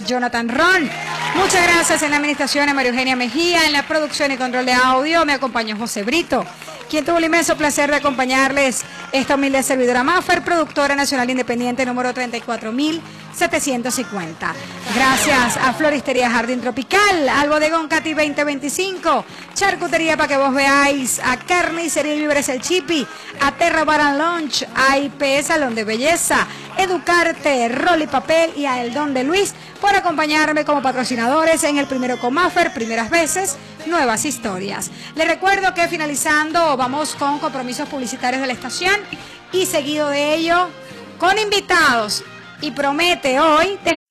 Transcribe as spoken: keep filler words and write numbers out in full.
Jonathan Ron. Muchas gracias en la administración a María Eugenia Mejía, en la producción y control de audio me acompañó José Brito, quien tuvo el inmenso placer de acompañarles esta humilde servidora Maffer, productora nacional independiente número treinta y cuatro mil setecientos cincuenta. Gracias a Floristería Jardín Tropical, al Bodegón Cati veinte veinticinco, Charcutería para que vos veáis, a Carnicería y Víveres El Chipi, a Terra Bar and Lunch, a I P S Salón de Belleza, Educarte, Rol y Papel y a El Don de Luis por acompañarme como patrocinadores en el Primero con Maffer, primeras veces, nuevas historias. Les recuerdo que finalizando vamos con compromisos publicitarios de la estación y seguido de ello con invitados y promete hoy